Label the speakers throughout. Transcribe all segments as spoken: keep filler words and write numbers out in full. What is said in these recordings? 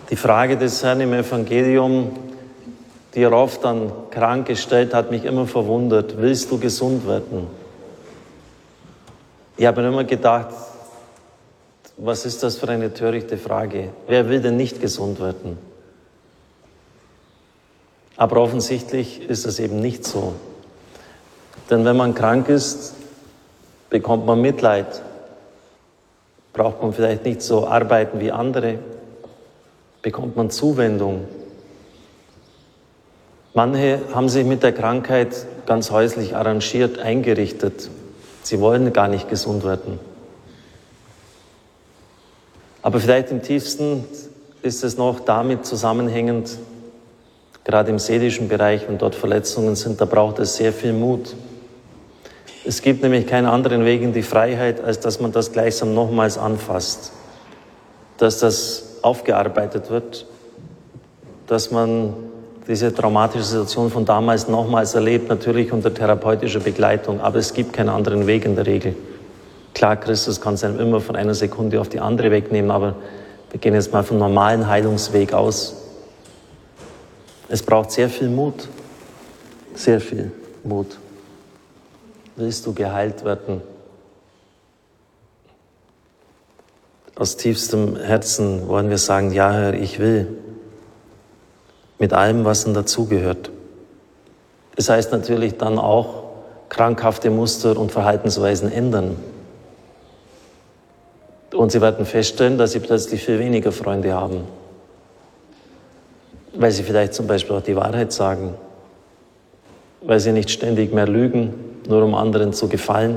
Speaker 1: Die Frage des Herrn im Evangelium, die er oft an Kranke stellt, hat mich immer verwundert. Willst du gesund werden? Ich habe mir immer gedacht, was ist das für eine törichte Frage? Wer will denn nicht gesund werden? Aber offensichtlich ist es eben nicht so. Denn wenn man krank ist, bekommt man Mitleid. Braucht man vielleicht nicht so arbeiten wie andere, bekommt man Zuwendung. Manche haben sich mit der Krankheit ganz häuslich arrangiert, eingerichtet. Sie wollen gar nicht gesund werden. Aber vielleicht im tiefsten ist es noch damit zusammenhängend, gerade im seelischen Bereich, wenn dort Verletzungen sind, da braucht es sehr viel Mut. Es gibt nämlich keinen anderen Weg in die Freiheit, als dass man das gleichsam nochmals anfasst. Dass das aufgearbeitet wird, dass man diese traumatische Situation von damals nochmals erlebt, natürlich unter therapeutischer Begleitung, aber es gibt keinen anderen Weg in der Regel. Klar, Christus kann es einem immer von einer Sekunde auf die andere wegnehmen, aber wir gehen jetzt mal vom normalen Heilungsweg aus. Es braucht sehr viel Mut, sehr viel Mut. Willst du geheilt werden? Aus tiefstem Herzen wollen wir sagen, ja Herr, ich will. Mit allem, was dann dazugehört. Das heißt natürlich dann auch, krankhafte Muster und Verhaltensweisen ändern. Und sie werden feststellen, dass sie plötzlich viel weniger Freunde haben. Weil sie vielleicht zum Beispiel auch die Wahrheit sagen. Weil sie nicht ständig mehr lügen, nur um anderen zu gefallen.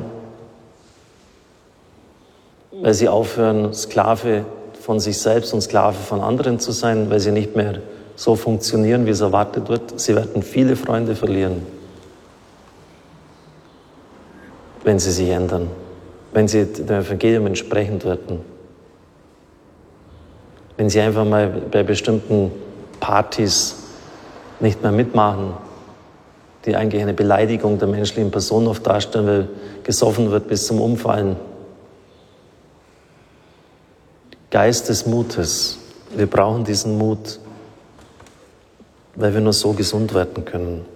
Speaker 1: Weil sie aufhören, Sklave von sich selbst und Sklave von anderen zu sein, weil sie nicht mehr so funktionieren, wie es erwartet wird. Sie werden viele Freunde verlieren, wenn sie sich ändern, wenn sie dem Evangelium entsprechend werden. Wenn sie einfach mal bei bestimmten Partys nicht mehr mitmachen, die eigentlich eine Beleidigung der menschlichen Person oft darstellen, weil gesoffen wird bis zum Umfallen. Geist des Mutes. Wir brauchen diesen Mut, weil wir nur so gesund werden können.